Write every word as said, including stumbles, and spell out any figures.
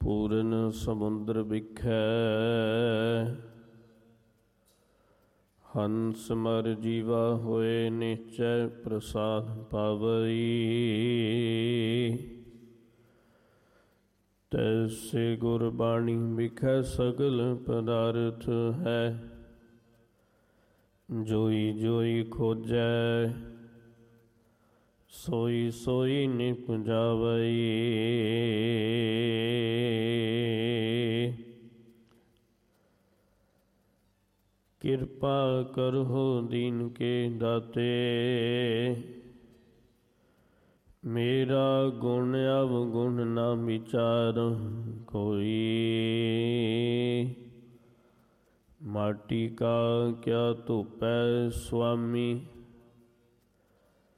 ਪੂਰਨ ਸਮੁੰਦਰ ਵਿਖੇ ਹੰਸ ਮਰ ਜੀਵਾ ਹੋਏ ਨਿਚੈ ਪ੍ਰਸਾਦ ਪਾਵਈ। ਤੈਸੇ ਗੁਰਬਾਣੀ ਵਿਖੇ ਸਗਲ ਪਦਾਰਥ ਹੈ। ਜੋਈ ਜੋਈ ਖੋਜੈ ਸੋਈ ਸੋਈ ਨਿਪਜਾਵਈ। ਕਿਰਪਾ ਕਰਹੁ ਦੀਨ ਕੇ ਦਾਤੇ, ਮੇਰਾ ਗੁਣ ਅਵਗੁਣ ਨਾ ਵਿਚਾਰ ਕੋਈ। ਮਾਟੀ ਕਾ ਕਿਆ ਧੂਪੈ ਸੁਆਮੀ,